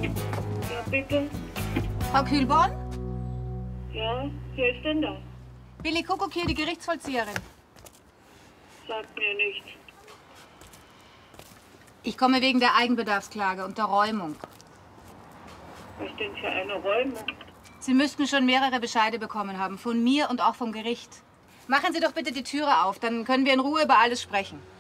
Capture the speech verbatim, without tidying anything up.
Ja, bitte. Frau Kühlborn? Ja, wer ist denn da? Billy Kuckuck hier, die Gerichtsvollzieherin. Sagt mir nichts. Ich komme wegen der Eigenbedarfsklage und der Räumung. Was denn für eine Räumung? Sie müssten schon mehrere Bescheide bekommen haben, von mir und auch vom Gericht. Machen Sie doch bitte die Türe auf, dann können wir in Ruhe über alles sprechen.